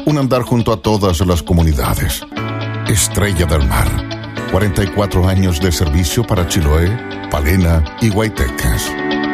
Un andar junto a todas las comunidades. Estrella del Mar. 44 años de servicio para Chiloé, Palena y Guaytecas.